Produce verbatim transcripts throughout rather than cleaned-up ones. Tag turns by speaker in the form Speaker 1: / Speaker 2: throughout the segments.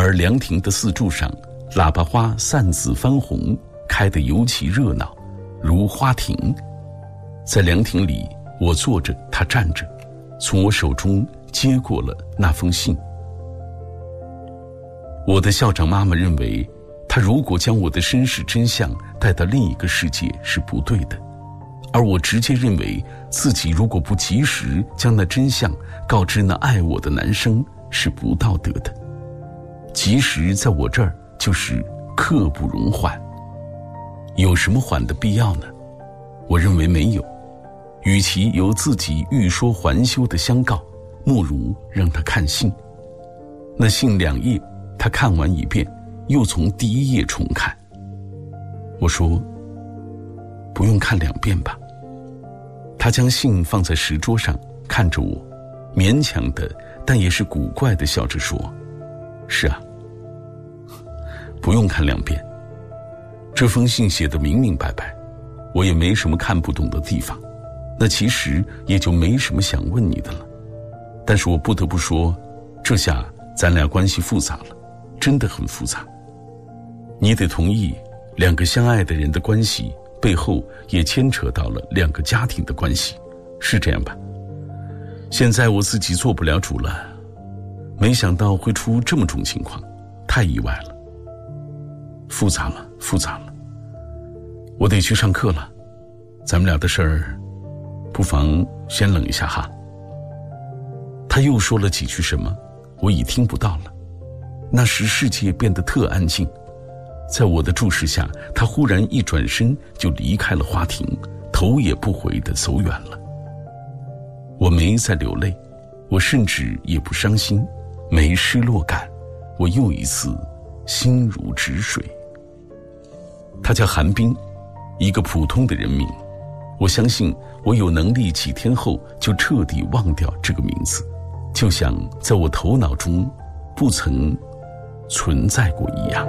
Speaker 1: 而凉亭的四柱上，喇叭花散紫翻红，开得尤其热闹，如花亭。在凉亭里，我坐着，他站着，从我手中接过了那封信。我的校长妈妈认为，他如果将我的身世真相带到另一个世界是不对的，而我直接认为自己如果不及时将那真相告知那爱我的男生是不道德的。及时在我这儿就是刻不容缓。有什么缓的必要呢？我认为没有。与其由自己欲说还休的相告，莫如让他看信。那信两页，他看完一遍，又从第一页重看。我说，不用看两遍吧。他将信放在石桌上，看着我，勉强的但也是古怪的笑着说，是啊，不用看两遍。这封信写得明明白白，我也没什么看不懂的地方，那其实也就没什么想问你的了。但是我不得不说，这下咱俩关系复杂了，真的很复杂。你得同意，两个相爱的人的关系背后也牵扯到了两个家庭的关系，是这样吧？现在我自己做不了主了，没想到会出这么种情况，太意外了。复杂了，复杂了。我得去上课了，咱们俩的事儿，不妨先冷一下哈。他又说了几句什么，我已听不到了。那时世界变得特安静，在我的注视下，他忽然一转身就离开了花亭，头也不回地走远了。我没再流泪，我甚至也不伤心，没失落感，我又一次心如止水。他叫韩冰，一个普通的人名，我相信我有能力几天后就彻底忘掉这个名字，就像在我头脑中不曾存在过一样。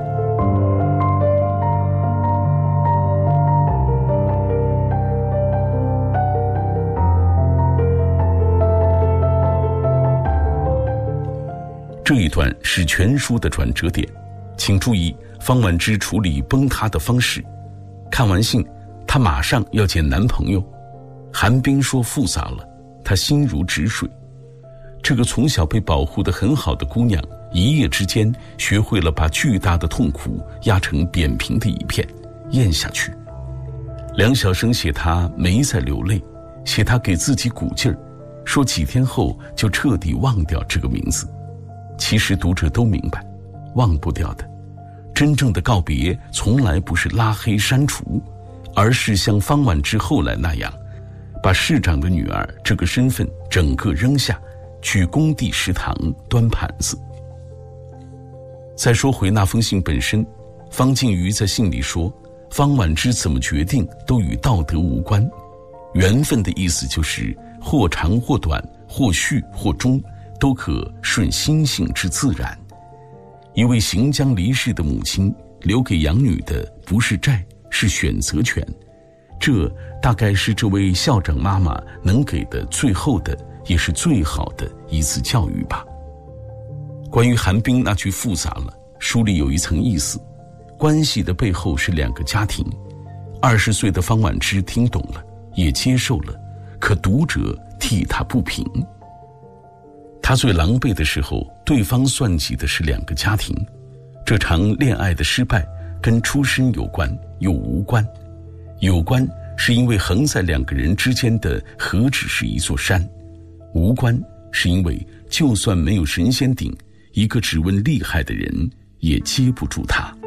Speaker 1: 这一段是全书的转折点，请注意方婉之处理崩塌的方式。看完信，她马上要见男朋友。韩冰说复杂了，她心如止水。这个从小被保护得很好的姑娘，一夜之间学会了把巨大的痛苦压成扁平的一片，咽下去。梁晓声写她没再流泪，写她给自己鼓劲儿，说几天后就彻底忘掉这个名字。其实读者都明白，忘不掉的。真正的告别从来不是拉黑删除，而是像方婉之后来那样，把市长的女儿这个身份整个扔下，去工地食堂端盘子。再说回那封信本身，方靖瑜在信里说，方婉之怎么决定都与道德无关，缘分的意思就是或长或短，或续或终，都可顺心性之自然。一位行将离世的母亲留给养女的不是债，是选择权，这大概是这位校长妈妈能给的最后的也是最好的一次教育吧。关于韩冰那句复杂了，书里有一层意思，关系的背后是两个家庭。二十岁的方婉之听懂了，也接受了，可读者替他不平。他最狼狈的时候，对方算计的是两个家庭。这场恋爱的失败跟出身有关又无关。有关是因为横在两个人之间的何止是一座山，无关是因为就算没有神仙顶，一个只问厉害的人也接不住他。